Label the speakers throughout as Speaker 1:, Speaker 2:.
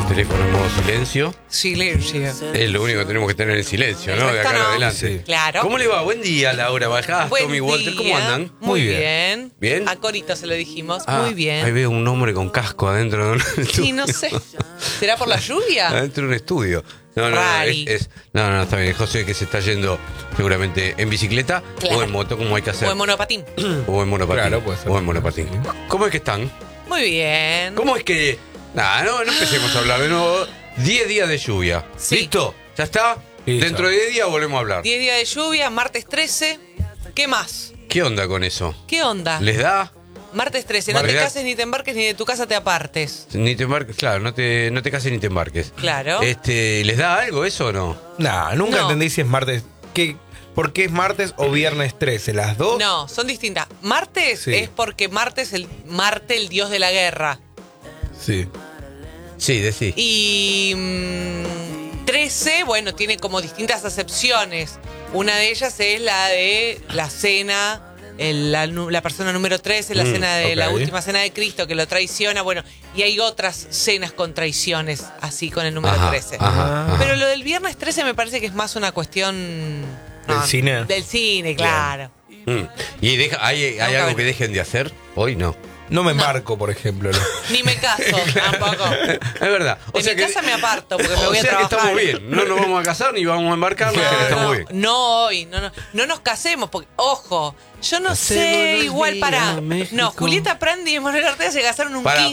Speaker 1: teléfono en modo silencio.
Speaker 2: Silencio.
Speaker 1: Es lo único que tenemos que tener en silencio, ¿no? De acá en adelante.
Speaker 2: Sí. Claro.
Speaker 1: ¿Cómo le va? Buen día, Laura Bajás,
Speaker 2: Buen
Speaker 1: Tommy Walter. ¿Cómo
Speaker 2: día.
Speaker 1: andan?
Speaker 2: Muy bien.
Speaker 1: ¿Bien?
Speaker 2: A Corito se lo dijimos.
Speaker 1: Ah,
Speaker 2: muy bien.
Speaker 1: Ahí veo un hombre con casco adentro de un estudio.
Speaker 2: Sí, no sé. ¿Será por la lluvia?
Speaker 1: Adentro de un estudio. No,
Speaker 2: Rari.
Speaker 1: no, está bien. José que se está yendo seguramente en bicicleta
Speaker 2: Claro.
Speaker 1: o en moto, como hay que hacer.
Speaker 2: O en monopatín.
Speaker 1: O en monopatín.
Speaker 3: Claro, puede ser.
Speaker 1: O en monopatín. ¿Cómo es que están?
Speaker 2: Muy bien.
Speaker 1: ¿Cómo es que...? Nada, no empecemos a hablar de nuevo. 10 días de lluvia.
Speaker 2: Sí.
Speaker 1: ¿Listo? ¿Ya está?
Speaker 3: Listo.
Speaker 1: Dentro de 10 días volvemos a hablar.
Speaker 2: 10 días de lluvia, martes 13. ¿Qué más?
Speaker 1: ¿Qué onda con eso?
Speaker 2: ¿Qué onda?
Speaker 1: ¿Les da?
Speaker 2: Martes 13. No te
Speaker 1: Martes-
Speaker 2: cases ni te embarques ni de tu casa te apartes.
Speaker 1: Ni te embarques, claro, no te cases ni te embarques.
Speaker 2: Claro.
Speaker 1: ¿Les da algo eso o no?
Speaker 3: Nah, nunca
Speaker 2: No.
Speaker 3: entendí si es martes. ¿Por qué es martes o viernes 13? ¿Las dos?
Speaker 2: No, son distintas. Martes
Speaker 3: Sí.
Speaker 2: es porque Marte, el dios de la guerra.
Speaker 3: Sí.
Speaker 1: Sí, decí.
Speaker 2: Y 13, bueno, tiene como distintas acepciones. Una de ellas es la de la cena, la persona número 13, la cena de la
Speaker 3: ok.
Speaker 2: última cena de Cristo que lo traiciona. Bueno, y hay otras cenas con traiciones, así con el número 13.
Speaker 1: Ajá.
Speaker 2: Pero lo del viernes 13 me parece que es más una cuestión...
Speaker 3: ¿Del cine?
Speaker 2: Del cine, claro.
Speaker 1: ¿Y hay
Speaker 2: Nunca
Speaker 1: algo
Speaker 2: ven-
Speaker 1: que dejen de hacer? Hoy no.
Speaker 3: No me embarco, por ejemplo. ¿no?
Speaker 2: Ni me caso tampoco.
Speaker 1: Es verdad.
Speaker 2: De mi casa me aparto porque me voy a
Speaker 1: o sea
Speaker 2: trabajar.
Speaker 1: que estamos bien. No nos vamos a casar ni vamos a embarcar. o sea que estamos bien.
Speaker 2: No hoy, no nos casemos, porque, ojo, yo no sé,
Speaker 1: Hacémonos
Speaker 2: igual
Speaker 1: vida,
Speaker 2: para.
Speaker 1: México.
Speaker 2: No, Julieta Prandi y Manuel Ortega se casaron un 15.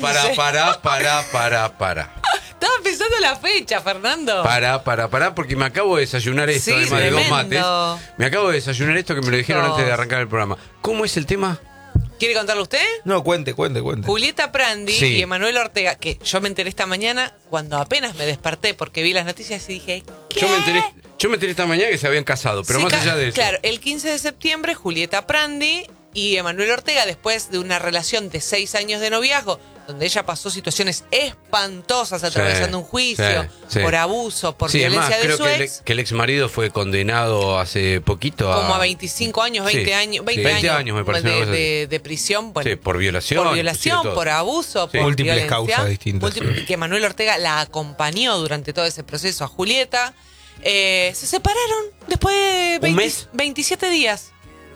Speaker 1: Para.
Speaker 2: Estaba pensando la fecha, Fernando.
Speaker 1: Para, porque me acabo de desayunar esto,
Speaker 2: Sí,
Speaker 1: además de dos
Speaker 2: tremendo.
Speaker 1: mates. Me acabo de desayunar esto que me lo dijeron
Speaker 2: Chicos.
Speaker 1: antes de arrancar el programa. ¿Cómo es el tema?
Speaker 2: ¿Quiere contarlo usted?
Speaker 3: No, cuente.
Speaker 2: Julieta Prandi
Speaker 1: Sí.
Speaker 2: y Emanuel Ortega, que yo me enteré esta mañana cuando apenas me desperté porque vi las noticias y dije, ¿qué?
Speaker 1: Yo me enteré esta mañana que se habían casado, pero
Speaker 2: Se
Speaker 1: más allá de eso.
Speaker 2: Claro, el 15 de septiembre, Julieta Prandi y Emanuel Ortega, después de una relación de 6 años de noviazgo, donde ella pasó situaciones espantosas atravesando un juicio
Speaker 1: sí.
Speaker 2: por abuso, por
Speaker 1: Sí,
Speaker 2: violencia
Speaker 1: además,
Speaker 2: de
Speaker 1: creo
Speaker 2: su
Speaker 1: que
Speaker 2: ex,
Speaker 1: el ex marido fue condenado hace poquito a...
Speaker 2: como a 25 años, 20
Speaker 1: Sí.
Speaker 2: años,
Speaker 1: 20 años me parece, una cosa
Speaker 2: de prisión. Bueno,
Speaker 1: Sí, por violación.
Speaker 2: por violación,
Speaker 1: sí, todo.
Speaker 2: por abuso,
Speaker 1: Sí.
Speaker 2: por
Speaker 3: Múltiples
Speaker 2: violencia.
Speaker 3: causas distintas.
Speaker 2: Que Manuel Ortega la acompañó durante todo ese proceso a Julieta. Se separaron después de
Speaker 1: ¿Un mes?
Speaker 2: 27 días.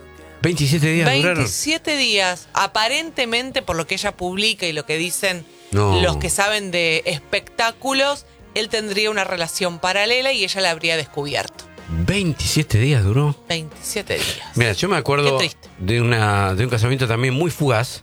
Speaker 1: 27 días duraron.
Speaker 2: 27 días. Aparentemente, por lo que ella publica y lo que dicen
Speaker 1: No.
Speaker 2: los que saben de espectáculos, él tendría una relación paralela y ella la habría descubierto.
Speaker 1: 27 días duró.
Speaker 2: 27 días.
Speaker 1: Mira, yo me
Speaker 2: Qué
Speaker 1: acuerdo
Speaker 2: triste.
Speaker 1: de un casamiento también muy fugaz,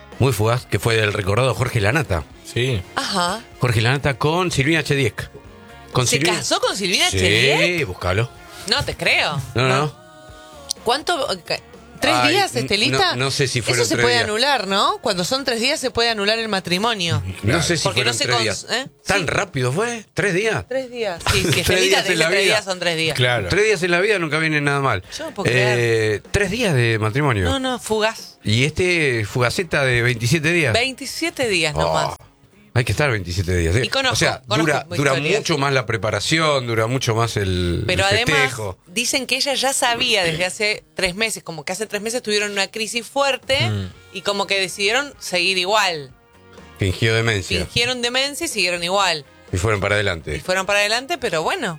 Speaker 1: que fue del recordado Jorge Lanata.
Speaker 3: Sí.
Speaker 2: Ajá.
Speaker 1: Jorge Lanata con Silvina Chediek. Con
Speaker 2: ¿Se
Speaker 1: Silvina-
Speaker 2: casó con Silvina
Speaker 1: Sí,
Speaker 2: Chediek?
Speaker 1: búscalo.
Speaker 2: No te creo.
Speaker 1: No.
Speaker 2: ¿Cuánto? ¿3
Speaker 1: Ay,
Speaker 2: días, Estelita?
Speaker 1: no sé si fueron
Speaker 2: Eso se
Speaker 1: 3
Speaker 2: puede
Speaker 1: días.
Speaker 2: anular, ¿no? Cuando son 3 días se puede anular el matrimonio.
Speaker 1: No sé si
Speaker 2: Porque
Speaker 1: fueron
Speaker 2: no se
Speaker 1: 3
Speaker 2: cons-
Speaker 1: días.
Speaker 2: ¿eh?
Speaker 1: ¿Tan
Speaker 2: Sí.
Speaker 1: rápido fue? ¿3 días?
Speaker 2: 3 días. Sí, sí,
Speaker 1: 3
Speaker 2: Estelita
Speaker 1: días
Speaker 2: te
Speaker 1: en la
Speaker 2: dice 3
Speaker 1: vida.
Speaker 2: días son 3 días.
Speaker 3: Claro.
Speaker 1: 3 días en la vida nunca viene nada mal.
Speaker 2: Yo no puedo creer.
Speaker 1: 3 días de matrimonio.
Speaker 2: No, fugaz.
Speaker 1: Y fugaceta de 27 días.
Speaker 2: 27 días
Speaker 1: Oh,
Speaker 2: nomás.
Speaker 1: hay que estar 27 días.
Speaker 2: Y conozco,
Speaker 1: o sea,
Speaker 2: conozco
Speaker 1: dura
Speaker 2: historias.
Speaker 1: mucho más la preparación, dura mucho más el
Speaker 2: Pero además,
Speaker 1: festejo.
Speaker 2: dicen que ella ya sabía desde hace 3 meses, como que hace 3 meses tuvieron una crisis fuerte y como que decidieron seguir igual.
Speaker 1: Fingió demencia.
Speaker 2: Fingieron demencia y siguieron igual.
Speaker 1: Y fueron para
Speaker 2: Y
Speaker 1: adelante.
Speaker 2: fueron para adelante, pero bueno.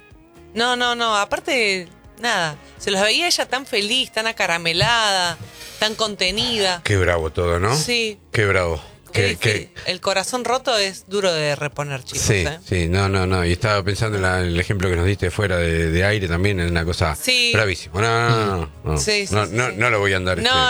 Speaker 2: No, aparte, nada. Se los veía ella tan feliz, tan acaramelada, tan contenida.
Speaker 1: Qué bravo todo, ¿no?
Speaker 2: Sí.
Speaker 1: Qué bravo.
Speaker 2: Qué difícil. El corazón roto es duro de reponer, chicos.
Speaker 1: Sí,
Speaker 2: ¿eh?
Speaker 1: sí, no. Y estaba pensando en el ejemplo que nos diste fuera de aire también, en una cosa
Speaker 2: Sí.
Speaker 1: bravísima. No.
Speaker 2: Sí, sí,
Speaker 1: no,
Speaker 2: sí,
Speaker 1: no,
Speaker 2: sí.
Speaker 1: no lo voy a andar.
Speaker 2: No.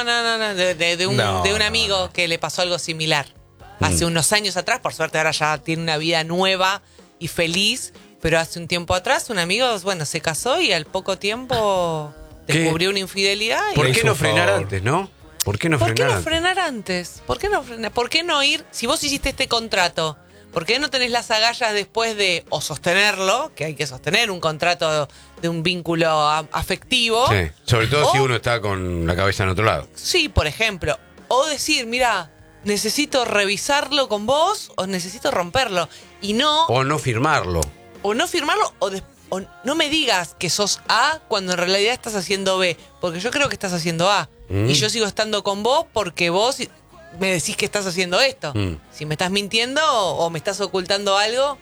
Speaker 2: De un
Speaker 3: No,
Speaker 2: amigo que le pasó algo similar. Hace unos años atrás, por suerte ahora ya tiene una vida nueva y feliz, pero hace un tiempo atrás un amigo, bueno, se casó y al poco tiempo
Speaker 1: ¿Qué?
Speaker 2: descubrió una infidelidad. Y
Speaker 1: ¿Por
Speaker 3: Le
Speaker 1: qué
Speaker 3: hizo
Speaker 1: no
Speaker 3: un
Speaker 1: frenar
Speaker 3: favor.
Speaker 1: antes, no? ¿Por qué no
Speaker 2: ¿Por qué
Speaker 1: frenar
Speaker 2: no
Speaker 1: antes?
Speaker 2: frenar antes? ¿Por qué no frenar? ¿Por qué no ir? Si vos hiciste este contrato, ¿por qué no tenés las agallas después de o sostenerlo, que hay que sostener un contrato de un vínculo afectivo?
Speaker 1: Sí, sobre todo si
Speaker 2: O-
Speaker 1: uno está con la cabeza en otro lado.
Speaker 2: Sí, por ejemplo. O decir, mira, necesito revisarlo con vos o necesito romperlo. Y no,
Speaker 1: O no firmarlo.
Speaker 2: o no firmarlo o no me digas que sos A cuando en realidad estás haciendo B. Porque yo creo que estás haciendo A. Y yo sigo estando con vos porque vos me decís que estás haciendo esto. Si me estás mintiendo o me estás ocultando algo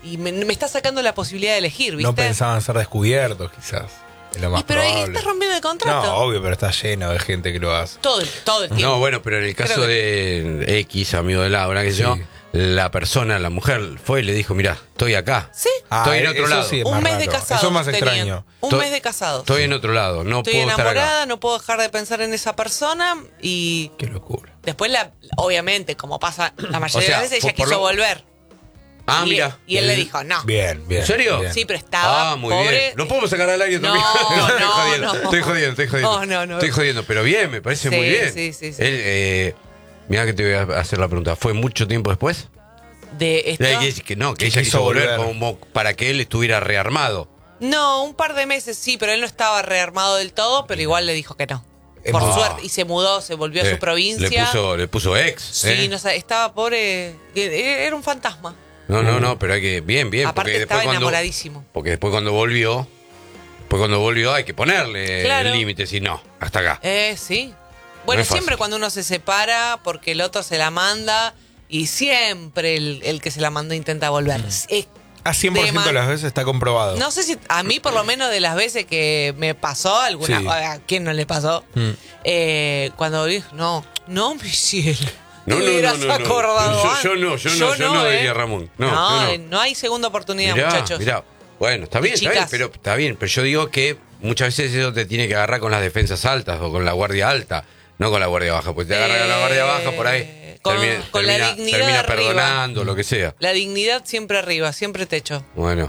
Speaker 2: y me está sacando la posibilidad de elegir, ¿viste?
Speaker 3: No pensaban ser descubiertos, quizás. Es lo más
Speaker 2: pero ahí
Speaker 3: probable.
Speaker 2: estás rompiendo el contrato.
Speaker 3: No, obvio, pero está lleno de gente que lo hace.
Speaker 2: Todo el tiempo.
Speaker 1: No, bueno, pero en el caso
Speaker 2: Creo
Speaker 1: de X, amigo de Laura, que
Speaker 3: Sí.
Speaker 1: yo, la persona, la mujer, fue y le dijo, mirá, estoy acá.
Speaker 2: Sí.
Speaker 1: Estoy en otro
Speaker 3: eso
Speaker 1: lado.
Speaker 3: sí es
Speaker 2: Un
Speaker 3: más
Speaker 2: mes de
Speaker 3: raro.
Speaker 2: casados.
Speaker 3: Eso es más
Speaker 2: tenían.
Speaker 3: extraño.
Speaker 2: Un
Speaker 1: To-
Speaker 2: mes de casados.
Speaker 1: Estoy en otro lado, no
Speaker 2: Estoy
Speaker 1: puedo estar acá.
Speaker 2: enamorada, no puedo dejar de pensar en esa persona y
Speaker 3: Qué locura.
Speaker 2: después, obviamente, como pasa la mayoría
Speaker 1: O sea,
Speaker 2: de las veces, ella
Speaker 1: por
Speaker 2: quiso
Speaker 1: lo-
Speaker 2: volver.
Speaker 1: Ah,
Speaker 2: y,
Speaker 1: mira.
Speaker 2: Y él le dijo, no.
Speaker 3: Bien, bien.
Speaker 1: ¿En serio?
Speaker 3: bien.
Speaker 2: Sí, pero estaba
Speaker 1: Ah, muy
Speaker 2: pobre.
Speaker 1: bien. ¿Lo podemos sacar al aire
Speaker 2: No,
Speaker 1: también? Estoy
Speaker 2: no,
Speaker 1: jodiendo,
Speaker 2: no.
Speaker 1: estoy jodiendo.
Speaker 2: No.
Speaker 1: Estoy jodiendo, pero bien, me parece
Speaker 2: Sí,
Speaker 1: muy bien.
Speaker 2: sí.
Speaker 1: Él, mirá que te voy a hacer la pregunta. ¿Fue mucho tiempo después?
Speaker 2: De esto.
Speaker 1: Que no, que
Speaker 3: Que
Speaker 1: ella
Speaker 3: quiso
Speaker 1: quiso volver
Speaker 3: volver.
Speaker 1: como para que él estuviera rearmado.
Speaker 2: No, un par de meses sí, pero él no estaba rearmado del todo, pero igual le dijo que no. Por
Speaker 3: Ah.
Speaker 2: suerte. Y se mudó, se volvió a su provincia.
Speaker 1: Le puso ex.
Speaker 2: Sí, no sé, estaba pobre. Era un fantasma.
Speaker 1: No, pero hay que. Bien.
Speaker 2: Aparte
Speaker 1: porque
Speaker 2: estaba
Speaker 1: después
Speaker 2: enamoradísimo.
Speaker 1: Porque después cuando volvió hay que ponerle
Speaker 2: Claro.
Speaker 1: límites y no, hasta acá.
Speaker 2: Sí. Bueno,
Speaker 1: No es fácil.
Speaker 2: siempre cuando uno se separa porque el otro se la manda y siempre el que se la mandó intenta volver.
Speaker 3: A 100% de las veces está comprobado.
Speaker 2: No sé si a mí por lo menos de las veces que me pasó, alguna,
Speaker 3: Sí.
Speaker 2: ¿a quién no le pasó? Cuando dije, no, Michelle.
Speaker 1: No,
Speaker 2: te
Speaker 1: no,
Speaker 2: hubieras
Speaker 1: no, no.
Speaker 2: acordado
Speaker 1: Yo no,
Speaker 2: ¿eh?
Speaker 1: diría Ramón. No.
Speaker 2: No hay segunda oportunidad,
Speaker 1: Mirá,
Speaker 2: muchachos.
Speaker 1: mirá. Bueno, está bien,
Speaker 2: chicas.
Speaker 1: pero está bien. Pero yo digo que muchas veces eso te tiene que agarrar con las defensas altas o con la guardia alta, no con la guardia baja. Pues te agarra con la guardia baja por ahí.
Speaker 2: Con la dignidad
Speaker 1: termina
Speaker 2: arriba.
Speaker 1: perdonando, lo que sea.
Speaker 2: La dignidad siempre arriba, siempre techo.
Speaker 1: Bueno.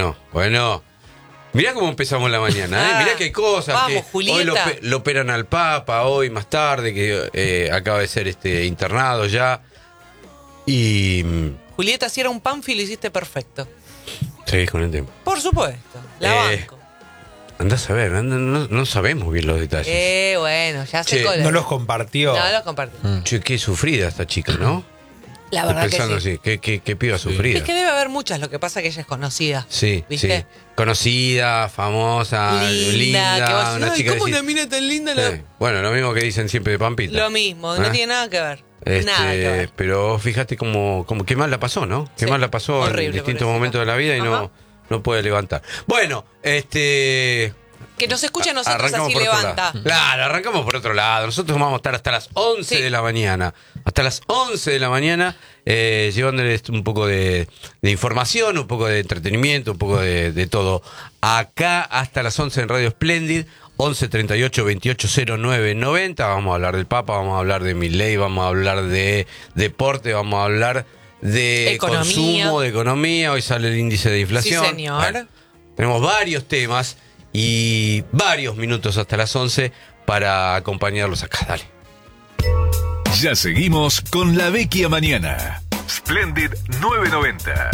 Speaker 1: Mirá cómo empezamos la mañana, ¿eh? Mirá que hay cosas.
Speaker 2: Vamos,
Speaker 1: que
Speaker 2: Julieta.
Speaker 1: Hoy lo operan al Papa, hoy más tarde, que acaba de ser internado ya. Y.
Speaker 2: Julieta, si era un Panfi, lo hiciste perfecto.
Speaker 1: Seguís con el tiempo.
Speaker 2: Por supuesto, la banco.
Speaker 1: Andás a ver, no sabemos bien los detalles.
Speaker 2: Bueno, ya
Speaker 1: Che,
Speaker 2: se coló.
Speaker 3: No los compartió.
Speaker 2: No lo compartí.
Speaker 1: Che, qué sufrida esta chica, ¿no?
Speaker 2: La verdad
Speaker 1: Estoy pensando
Speaker 2: que sí.
Speaker 1: así, qué piba sufrida.
Speaker 2: Es que debe haber muchas, lo que pasa es que ella es conocida.
Speaker 1: Sí,
Speaker 2: ¿viste?
Speaker 1: sí. Conocida, famosa, linda,
Speaker 2: que vos decís,
Speaker 1: una
Speaker 2: "Ay,
Speaker 1: chica
Speaker 2: ¿cómo
Speaker 1: decís-
Speaker 2: una mina tan linda?
Speaker 1: Bueno, lo mismo que dicen siempre de Pampita.
Speaker 2: Lo mismo, no tiene nada que ver. Nada que ver.
Speaker 1: Pero fíjate como qué mal la pasó, ¿no? Qué
Speaker 2: Sí,
Speaker 1: mal la pasó
Speaker 2: horrible,
Speaker 1: en distintos
Speaker 2: pobrecita.
Speaker 1: momentos de la vida y
Speaker 2: Ajá.
Speaker 1: no puede levantar. Bueno,
Speaker 2: Que nos escuche a nosotros
Speaker 1: arrancamos
Speaker 2: así
Speaker 1: por otro
Speaker 2: levanta.
Speaker 1: lado. Claro, arrancamos por otro lado. Nosotros vamos a estar hasta las 11
Speaker 2: Sí.
Speaker 1: de la mañana. Hasta las 11 de la mañana, llevándoles un poco de información, un poco de entretenimiento, un poco de todo. Acá hasta las 11 en Radio Splendid, 11 38 28 09 90. Vamos a hablar del Papa, vamos a hablar de Milei, vamos a hablar de deporte, vamos a hablar de
Speaker 2: Economía.
Speaker 1: consumo, de economía. Hoy sale el índice de inflación.
Speaker 2: Sí, señor.
Speaker 1: Bueno, tenemos varios temas y varios minutos hasta las 11 para acompañarlos acá. Dale.
Speaker 4: Ya seguimos con La Vecchia Mañana. Splendid 990.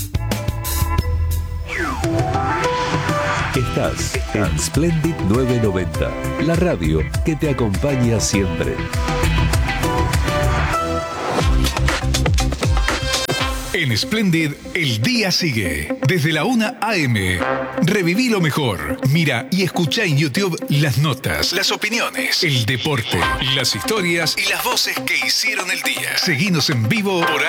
Speaker 5: Estás en Splendid 990, la radio que te acompaña siempre.
Speaker 4: En Splendid, el día sigue. Desde la 1 a.m. Reviví lo mejor. Mira y escucha en YouTube las notas, las opiniones, el deporte, las historias y las voces que hicieron el día. Seguinos en vivo por